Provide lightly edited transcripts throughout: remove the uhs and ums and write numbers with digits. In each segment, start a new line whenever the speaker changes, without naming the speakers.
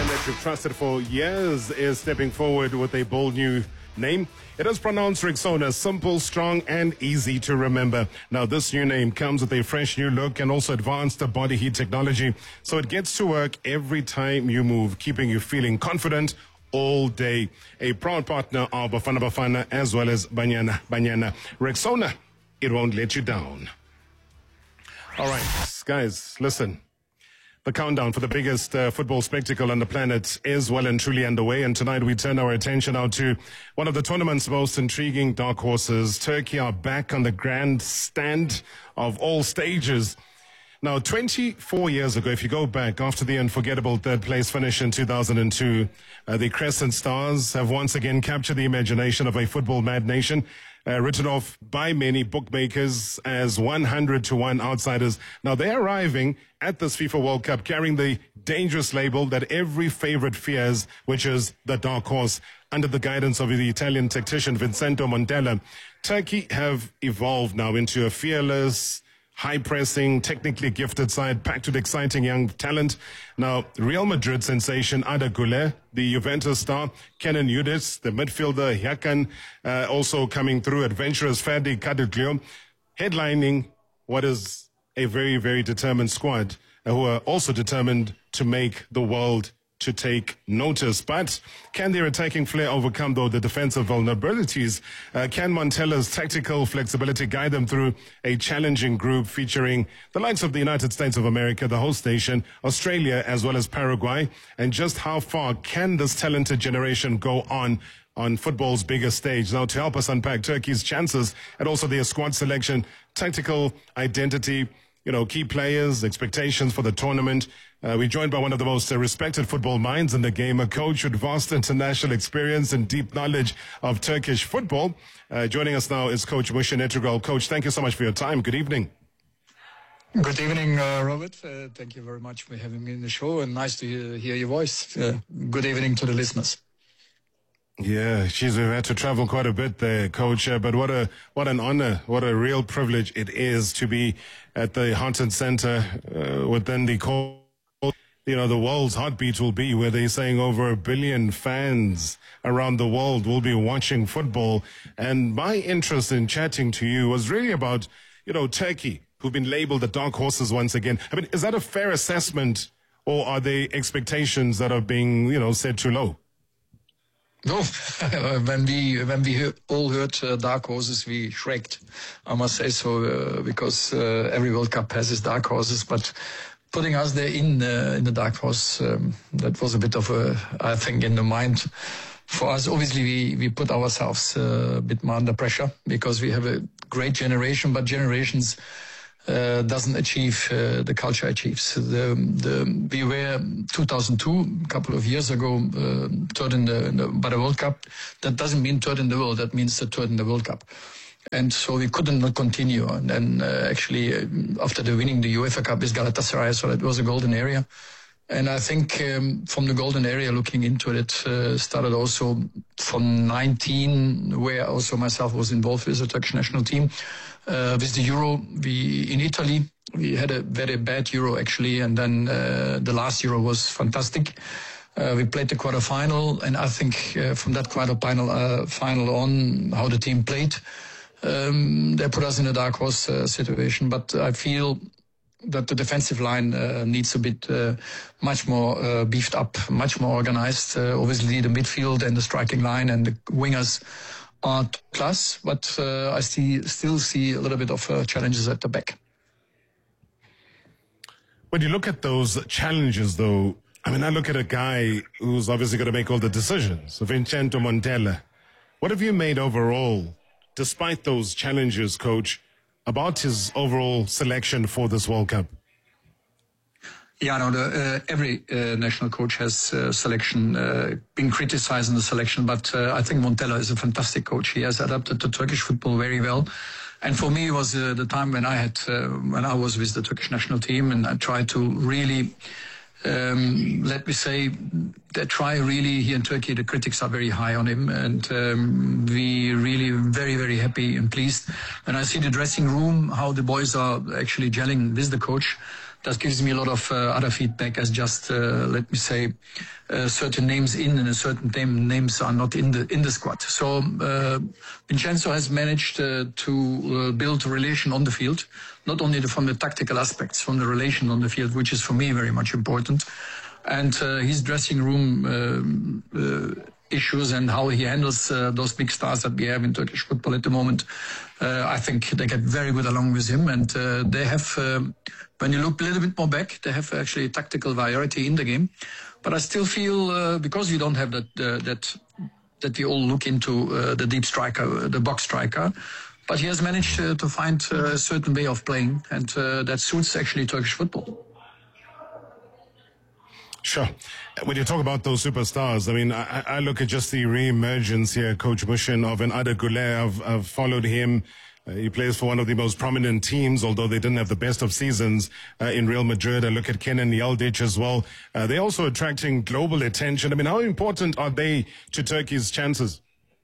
that you've trusted for years is stepping forward with a bold new name. It is pronounced Rexona, simple, strong, and easy to remember. Now, this new name comes with a fresh new look and also advanced body heat technology, so it gets to work every time you move, keeping you feeling confident all day. A proud partner of Bafana Bafana as well as Banyana Banyana. Rexona, it won't let you down. All right, guys, listen. The countdown for the biggest football spectacle on the planet is well and truly underway, and tonight we turn our attention out to one of the tournament's most intriguing dark horses. Turkey are back on the grandstand of all stages. Now, 24 years ago, if you go back after the unforgettable third place finish in 2002, the Crescent Stars have once again captured the imagination of a football mad nation, written off by many bookmakers as 100-1 outsiders. Now, they're arriving at this FIFA World Cup carrying the dangerous label that every favorite fears, which is the dark horse. Under the guidance of the Italian tactician Vincenzo Montella, Turkey have evolved now into a fearless, high-pressing, technically gifted side packed with exciting young talent. Now, Real Madrid sensation Arda Güler, the Juventus star Kenan Yildiz, the midfielder Hakan, also coming through, adventurous Ferdi Kadıoğlu, headlining what is a very, very determined squad who are also determined to make the world to take notice. But can their attacking flair overcome, though, the defensive vulnerabilities? Can Montella's tactical flexibility guide them through a challenging group featuring the likes of the United States of America, the host nation, Australia, as well as Paraguay? And just how far can this talented generation go on football's biggest stage? Now, to help us unpack Turkey's chances and also their squad selection, tactical identity, key players, expectations for the tournament. We're joined by one of the most respected football minds in the game, a coach with vast international experience and deep knowledge of Turkish football. Joining us now is Coach Muhsin Ertuğral. Coach, thank you so much for your time. Good evening.
Good evening, Robert. Thank you very much for having me in the show, and nice to hear your voice. Good evening to the listeners.
Yeah, we've had to travel quite a bit there, Coach. But what an honor, what a real privilege it is to be at the heart and center within the the world's heartbeat will be, where they're saying over 1 billion fans around the world will be watching football. And my interest in chatting to you was really about, Turkey, who've been labeled the dark horses once again. I mean, is that a fair assessment, or are they expectations that are being, set too low?
No, when we all heard dark horses, we shrieked. I must say so, because every World Cup has its dark horses. But putting us there in the dark horse, that was a bit of I think, in the mind for us. Obviously, we put ourselves a bit more under pressure because we have a great generation, but generations doesn't achieve the culture achieves. We were 2002, a couple of years ago, third in the World Cup. That doesn't mean third in the world. That means the third in the World Cup. And so we couldn't not continue. And then actually, after the winning the UEFA Cup is Galatasaray, so it was a golden area. And I think from the golden area, looking into it, started also from 19, where also myself was involved with the Turkish national team. With the Euro, in Italy, we had a very bad Euro actually, and then the last Euro was fantastic. We played the quarterfinal, and I think from that final on, how the team played, they put us in a dark horse situation. But I feel that the defensive line needs a bit much more beefed up, much more organized. Obviously, the midfield and the striking line and the wingers are class, but I still see a little bit of challenges at the back.
When you look at those challenges, though, I mean, I look at a guy who's obviously going to make all the decisions, Vincenzo Montella. What have you made overall, despite those challenges, Coach, about his overall selection for this World Cup?
Yeah, no, every national coach has selection, been criticized in the selection, but I think Montella is a fantastic coach. He has adapted to Turkish football very well. And for me, it was the time when I was with the Turkish national team, and I tried to really, let me say, they try really here in Turkey, the critics are very high on him, and we really very, very happy and pleased. When I see the dressing room, how the boys are actually gelling with the coach, that gives me a lot of other feedback as just, let me say, certain names in and certain names are not in the squad. So Vincenzo has managed to build a relation on the field, not only from the tactical aspects, from the relation on the field, which is for me very much important. And his dressing room issues and how he handles those big stars that we have in Turkish football at the moment, I think they get very good along with him. And they have, when you look a little bit more back, they have actually tactical variety in the game. But I still feel, because we don't have that we all look into the deep striker, the box striker, but he has managed to find a certain way of playing, and that suits actually Turkish football.
Sure. When you talk about those superstars, I mean, I look at just the re-emergence here, Coach Mushin, of an Arda Güler. I've followed him. He plays for one of the most prominent teams, although they didn't have the best of seasons in Real Madrid. I look at Kenan Yildiz as well. They're also attracting global attention. I mean, how important are they to Turkey's chances?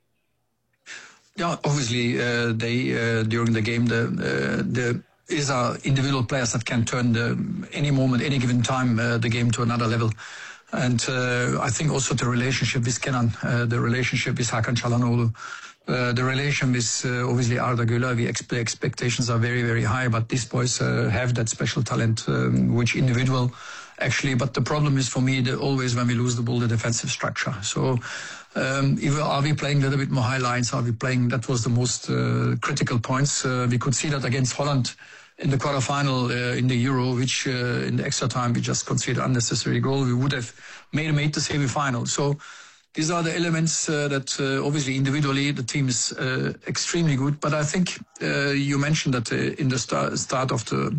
Yeah, obviously, they during the game, these are individual players that can turn any moment, any given time, the game to another level. And I think also the relationship with Kenan, the relationship with Hakan Çalhanoğlu, the relation with obviously Arda Güler, the expectations are very, very high, but these boys have that special talent, which individual actually, but the problem is for me, always when we lose the ball, the defensive structure. So are we playing a little bit more high lines? Are we playing, that was the most critical points. We could see that against Holland in the quarterfinal in the Euro, which in the extra time we just conceded unnecessary goal. We would have made the semi-final. So these are the elements that obviously individually the team is extremely good. But I think you mentioned that in the start of the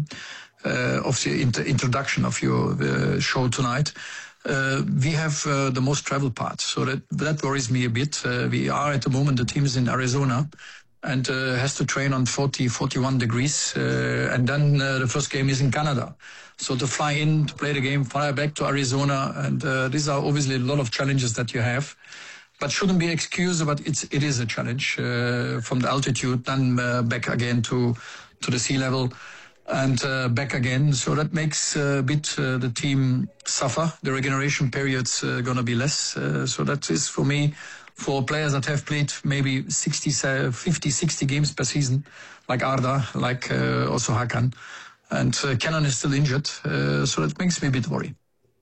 introduction of your show tonight, we have the most travel part. So that worries me a bit. We are at the moment, the team is in Arizona, and has to train on 41 degrees. And then the first game is in Canada. So to fly in, to play the game, fly back to Arizona, and these are obviously a lot of challenges that you have. But shouldn't be excused, but it is a challenge from the altitude, then back again to the sea level, and back again. So that makes a bit the team suffer. The regeneration period's going to be less. So that is for me, for players that have played maybe 50, 60 games per season, like Arda, like also Hakan. And Kenan is still injured, so that makes me a bit worried.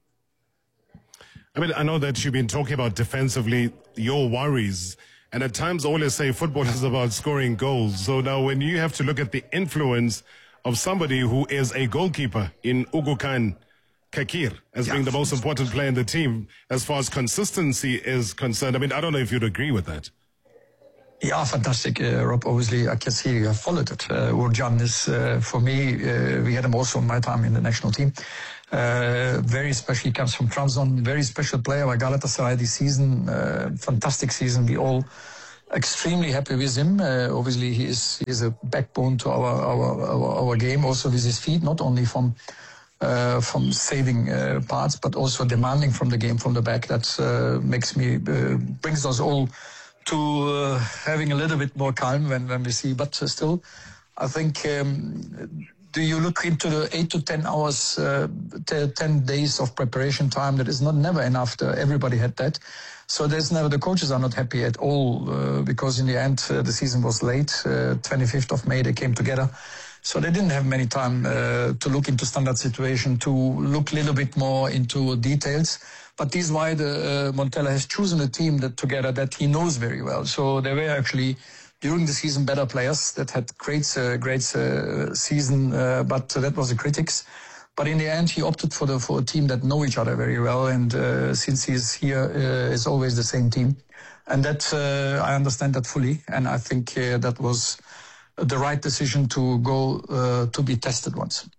I mean, I know that you've been talking about defensively, your worries. And at times, I always say football is about scoring goals. So now when you have to look at the influence of somebody who is a goalkeeper in Ugurcan Cakir as being the most important player in the team as far as consistency is concerned. I mean, I don't know if you'd agree with that.
Yeah, fantastic, Rob. Obviously, I can see you have followed it. Uğurcan is, for me, we had him also in my time in the national team. Very special. He comes from Trabzon. Very special player by Galatasaray this season. Fantastic season. We all extremely happy with him. Obviously, he is a backbone to our game, also with his feet, not only from saving parts, but also demanding from the game from the back. That brings us all to having a little bit more calm when we see. But still, I think, do you look into the 8 to 10 hours, 10 days of preparation time? That is never enough. Everybody had that. So the coaches are not happy at all because in the end, the season was late. 25th of May, they came together. So they didn't have many time to look into standard situation, to look a little bit more into details. But this is why Montella has chosen a team that he knows very well. So they were actually, during the season, better players that had great season, but that was the critics. But in the end, he opted for a team that know each other very well. And since he's here, it's always the same team. And that I understand that fully. And I think that was the right decision to go to be tested once.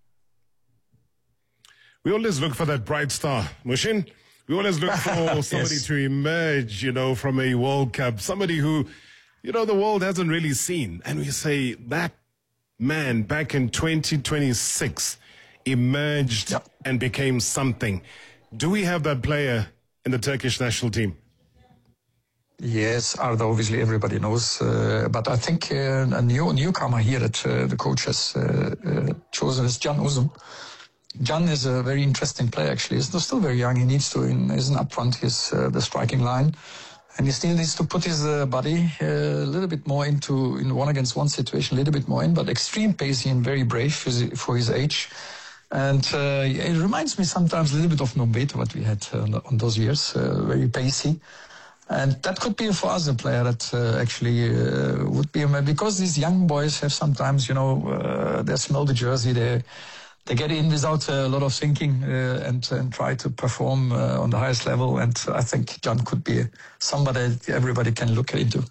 We always look for that bright star, Mushin. We always look for somebody to emerge, from a World Cup, somebody who, the world hasn't really seen. And we say that man back in 2026 emerged and became something. Do we have that player in the Turkish national team?
Yes, Arda, obviously everybody knows. But I think a newcomer here that the coach has chosen is Can Uzun. Can is a very interesting player, actually. He's still very young. He needs to, isn't up front, he's the striking line. And he still needs to put his body a little bit more into in one-against-one situation, a little bit more in, but extreme pacey and very brave for his age. And it reminds me sometimes a little bit of Nombeto, what we had on those years, very pacey. And that could be for us a player that actually would be, because these young boys have sometimes, they smell the jersey, they get in without a lot of thinking and try to perform on the highest level. And I think Can could be somebody everybody can look into.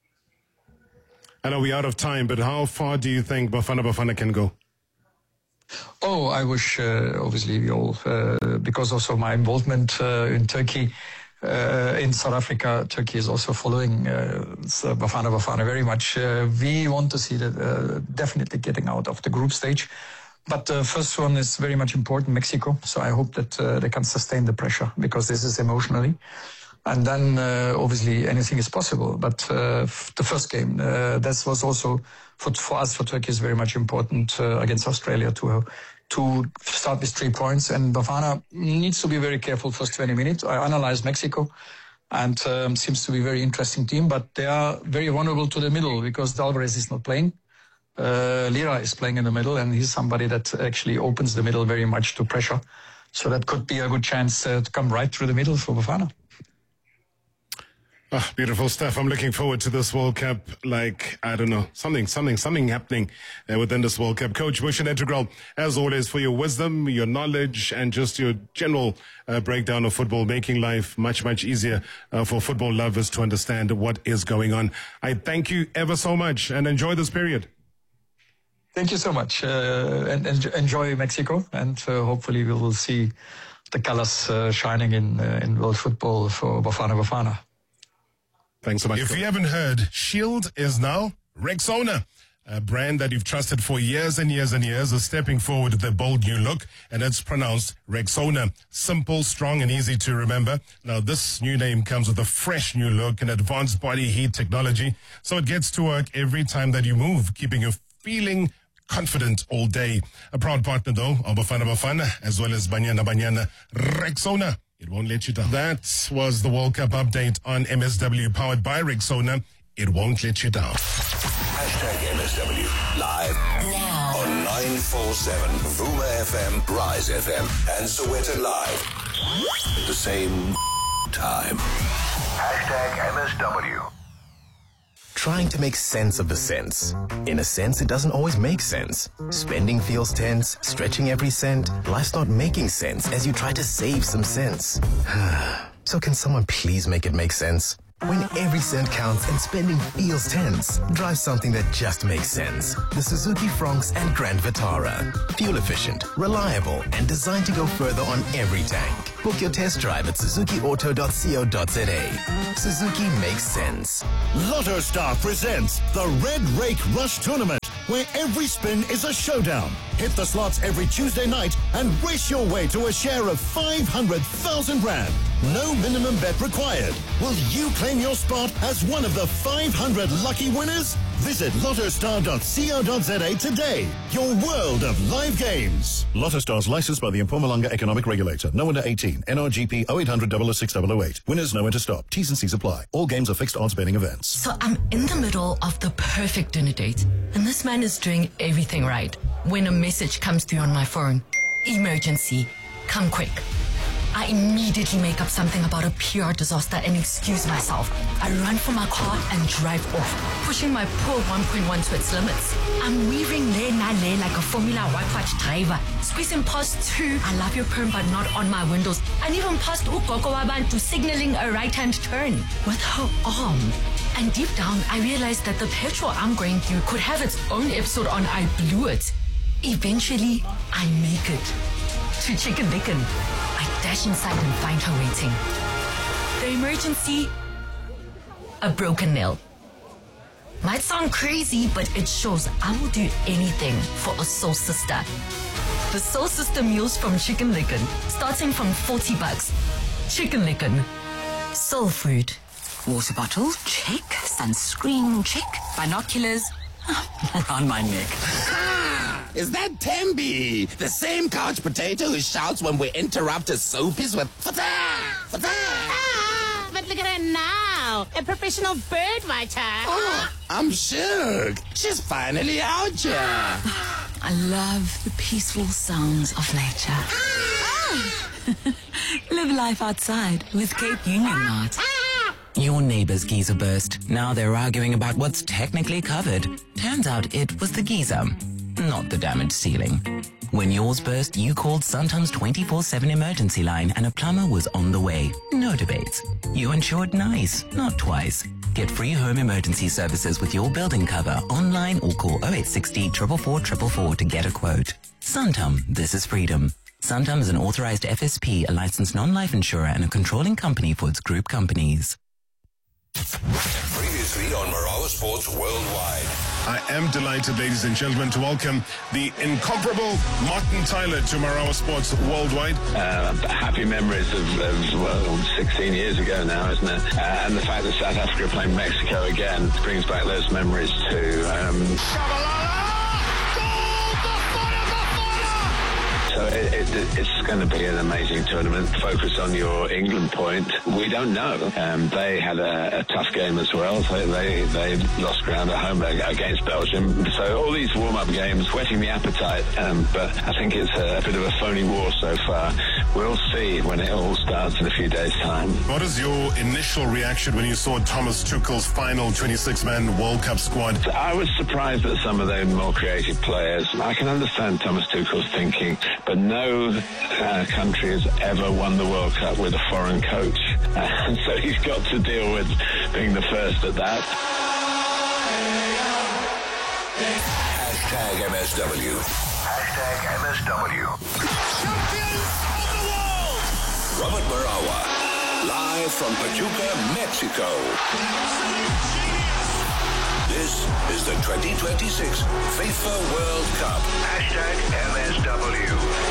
I know we're out of time, but how far do you think Bafana can go?
Oh, I wish, obviously, we all, because also my involvement in Turkey, in South Africa, Turkey is also following Bafana very much. We want to see that definitely getting out of the group stage. But the first one is very much important, Mexico. So I hope that they can sustain the pressure, because this is emotionally. And then, obviously, anything is possible. But the first game, that was also, for us, for Turkey, is very much important against Australia to start with 3 points. And Bafana needs to be very careful first 20 minutes. I analyzed Mexico, and seems to be a very interesting team. But they are very vulnerable to the middle, because Alvarez is not playing. Lira is playing in the middle, and he's somebody that actually opens the middle very much to pressure. So that could be a good chance to come right through the middle for Bafana.
Oh, beautiful stuff. I'm looking forward to this World Cup. Like, I don't know, something happening within this World Cup. Coach Bushan Integral, as always, for your wisdom, your knowledge, and just your general breakdown of football, making life much, much easier for football lovers to understand what is going on. I thank you ever so much, and enjoy this period.
Thank you so much, and enjoy Mexico, and hopefully we will see the colors shining in world football for Bafana.
Thanks so much. If you haven't heard, Shield is now Rexona. A brand that you've trusted for years and years and years is stepping forward with a bold new look, and it's pronounced Rexona. Simple, strong, and easy to remember. Now, this new name comes with a fresh new look and advanced body heat technology, so it gets to work every time that you move, keeping you feeling confident all day. A proud partner, though, of Bafana, as well as Banyana Rexona. It won't let you down. That was the World Cup update on MSW, powered by Rexona. It won't let you down.
#MSW live now on 947 Vuma FM, Rise FM, and Soweto Live at the same time. #MSW.
Trying to make sense of the sense. In a sense, it doesn't always make sense. Spending feels tense, stretching every cent. Life's not making sense as you try to save some sense. So can someone please make it make sense? When every cent counts and spending feels tense, drive something that just makes sense. The Suzuki Fronx and Grand Vitara. Fuel efficient, reliable, and designed to go further on every tank. Book your test drive at suzukiauto.co.za. Suzuki makes sense.
Lotto Star presents the Red Rake Rush Tournament, where every spin is a showdown. Hit the slots every Tuesday night and race your way to a share of 500,000 Rand. No minimum bet required. Will you claim your spot as one of the 500 lucky winners? Visit lottostar.co.za today. Your world of live games. Lotto Stars licensed by the Mpumalanga Economic Regulator. No under 18. NRGP 0800 006 008. Winners know when to stop. T's and C's apply. All games are fixed odds betting events.
So I'm in the middle of the perfect dinner date, and this man is doing everything right, when a message comes through on my phone. Emergency. Come quick. I immediately make up something about a PR disaster and excuse myself. I run for my car and drive off, pushing my poor 1.1 to its limits. I'm weaving lane like a Formula white driver, squeezing past 2 I love your perm but not on my windows, and even past Ukoko Wabantu signaling a right-hand turn with her arm. And deep down, I realized that the petrol I'm going through could have its own episode on I Blew It. Eventually, I make it to Chicken Licken. I dash inside and find her waiting. The emergency? A broken nail. Might sound crazy, but it shows I will do anything for a soul sister. The Soul Sister meals from Chicken Licken, starting from $40. Chicken Licken. Soul food.
Water bottle, check. Sunscreen, check. Binoculars, around my neck.
Is that Tembi? The same couch potato who shouts when we interrupt his soapies with fata, fata.
But look at her now, a professional bird writer.
Oh, I'm shook. She's finally out here.
I love the peaceful sounds of nature. Live life outside with Cape Union Knot. Your neighbor's geyser burst. Now they're arguing about what's technically covered. Turns out it was the geyser, not the damaged ceiling. When yours burst, you called Santam's 24/7 emergency line and a plumber was on the way. No debates. You insured nice, not twice. Get free home emergency services with your building cover online or call 0860 444 444 to get a quote. Santam, this is freedom. Santam is an authorized FSP, a licensed non-life insurer and a controlling company for its group companies.
Previously on Marawa Sports Worldwide.
I am delighted, ladies and gentlemen, to welcome the incomparable Martin Tyler to Marawa Sports Worldwide.
Happy memories of 16 years ago now, isn't it? And the fact that South Africa are playing Mexico again brings back those memories too. So it's going to be an amazing tournament. Focus on your England point. We don't know. They had a tough game as well. They lost ground at home against Belgium. So all these warm-up games, whetting the appetite. But I think it's a bit of a phony war so far. We'll see when it all starts in a few days' time.
What is your initial reaction when you saw Thomas Tuchel's final 26-man World Cup squad?
I was surprised at some of the more creative players. I can understand Thomas Tuchel's thinking, but no country has ever won the World Cup with a foreign coach. And so he's got to deal with being the first at that.
Hashtag MSW. Hashtag MSW. Champions of the world! Robert Marawa, live from Pachuca, Mexico. This is the 2026 FIFA World Cup. Hashtag MSW.